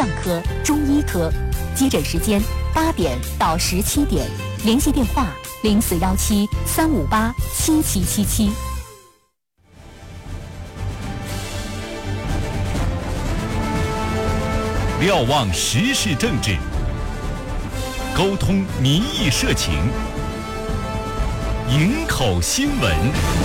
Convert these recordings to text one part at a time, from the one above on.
脏科、中医科，接诊时间8点到17点，联系电话0417-358-7777。 瞭望时事政治，沟通民意社情，营口新闻。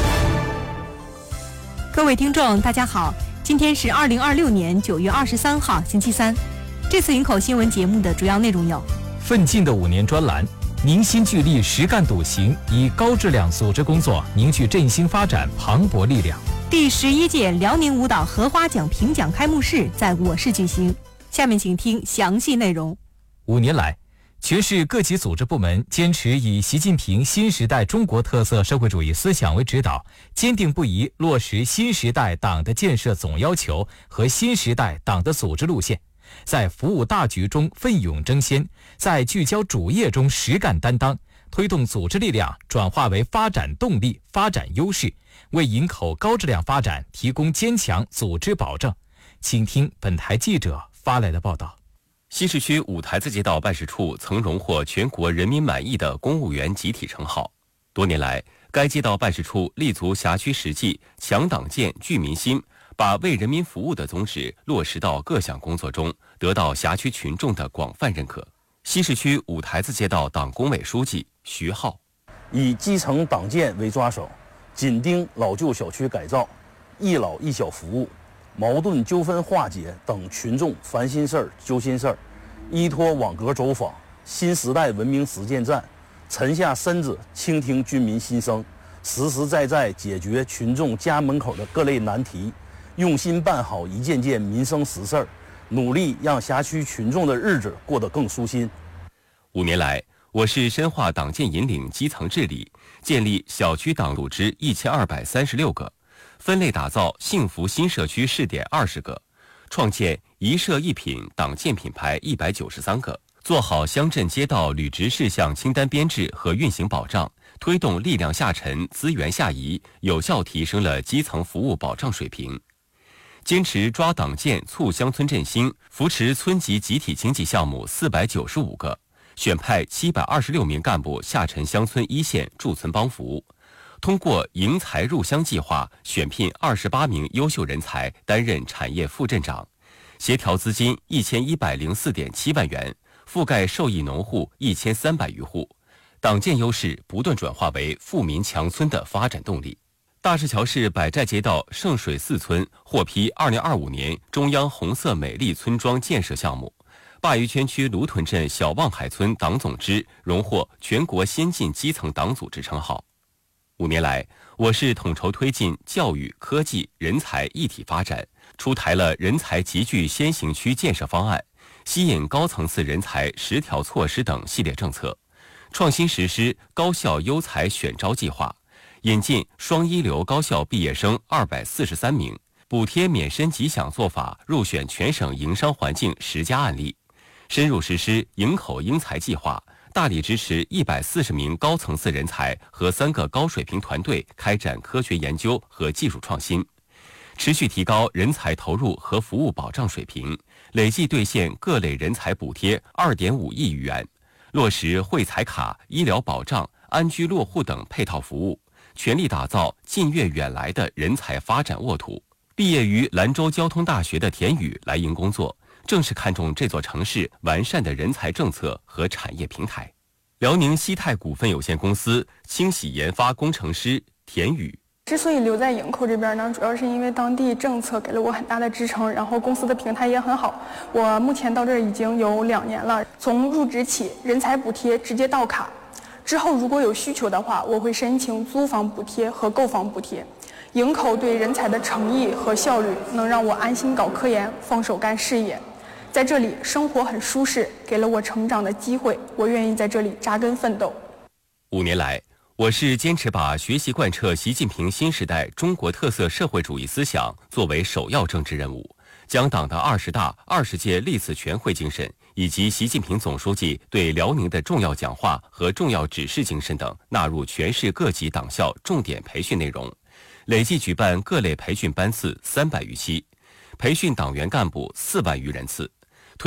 各位听众大家好，今天是2026年9月23号星期三。这次营口新闻节目的主要内容有： 奋进的5年专栏，凝心聚力实干笃行，以高质量组织工作凝聚振兴发展磅礴力量。 第11届辽宁舞蹈荷花奖评奖开幕式在我市举行。下面请听详细内容。 5年来，全市各级组织部门坚持以习近平新时代中国特色社会主义思想为指导，坚定不移落实新时代党的建设总要求和新时代党的组织路线，在服务大局中奋勇争先，在聚焦主业中实干担当，推动组织力量转化为发展动力、发展优势，为营口高质量发展提供坚强组织保证。请听本台记者发来的报道。 西市区五台子街道办事处曾荣获全国人民满意的公务员集体称号。多年来，该街道办事处立足辖区实际，强党建、聚民心，把为人民服务的宗旨落实到各项工作中，得到辖区群众的广泛认可。西市区五台子街道党工委书记徐浩： 以基层党建为抓手，紧盯老旧小区改造、一老一小服务、矛盾纠纷化解等群众烦心事儿、揪心事儿，依托网格走访、新时代文明实践站，沉下身子倾听军民心声，实实在在解决群众家门口的各类难题，用心办好一件件民生实事儿，努力让辖区群众的日子过得更舒心。 5年来，我市深化党建引领基层治理，建立小区党组织1236个，分类打造幸福新社区试点20个，创建一社一品党建品牌193个，做好乡镇街道履职事项清单编制和运行保障，推动力量下沉、资源下移，有效提升了基层服务保障水平。坚持抓党建促乡村振兴，扶持村级集体经济项目495个，选派726名干部下沉乡村一线驻村帮扶。通过迎才入乡计划，选聘28名优秀人才担任产业副镇长，协调资金1104.7万元，覆盖受益农户1300余户。党建优势不断转化为富民强村的发展动力。大石桥市百寨街道圣水寺村获批2025年中央红色美丽村庄建设项目。鲅鱼圈区芦屯镇小望海村党总支荣获全国先进基层党组织称号。5年来，我市统筹推进教育、科技、人才一体发展，出台了人才集聚先行区建设方案，吸引高层次人才10条措施等系列政策，创新实施高校优才选招计划，引进双一流高校毕业生243名，补贴免申吉祥做法入选全省营商环境10家案例，深入实施营口英才计划，大力支持140名高层次人才和3个高水平团队开展科学研究和技术创新，持续提高人才投入和服务保障水平，累计兑现各类人才补贴2.5亿余元，落实惠才卡、医疗保障、安居落户等配套服务，全力打造近粤远来的人才发展沃土。毕业于兰州交通大学的田宇来营工作，正是看中这座城市完善的人才政策和产业平台。辽宁西泰股份有限公司清洗研发工程师田宇： 之所以留在营口这边呢，主要是因为当地政策给了我很大的支撑，然后公司的平台也很好。我目前到这儿已经有2年了，从入职起，人才补贴直接到卡。之后如果有需求的话，我会申请租房补贴和购房补贴。营口对人才的诚意和效率，能让我安心搞科研，放手干事业。在这里生活很舒适，给了我成长的机会，我愿意在这里扎根奋斗。 5年来，我市坚持把学习贯彻习近平新时代中国特色社会主义思想作为首要政治任务，将党的20大、20届历次全会精神以及习近平总书记对辽宁的重要讲话和重要指示精神等纳入全市各级党校重点培训内容，累计举办各类培训班次300余期，培训党员干部4万余人次。